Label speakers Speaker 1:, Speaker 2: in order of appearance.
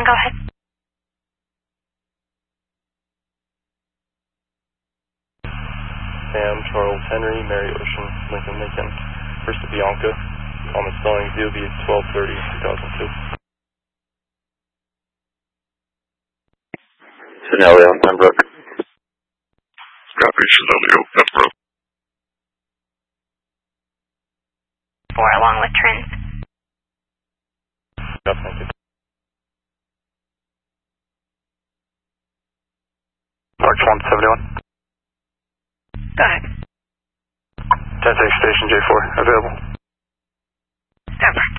Speaker 1: go ahead.
Speaker 2: Sam, Charles, Henry, Mary Ocean, Lincoln, Lincoln. First to Bianca. Common spelling, DOB 12/30/2002.
Speaker 3: Scenario, Pembroke.
Speaker 4: Copy, Scenario, Pembroke.
Speaker 1: 4 along with Trent.
Speaker 2: Definitely.
Speaker 3: Parks 171.
Speaker 1: Go ahead.
Speaker 3: 10-6 Station J4, available.
Speaker 1: Over.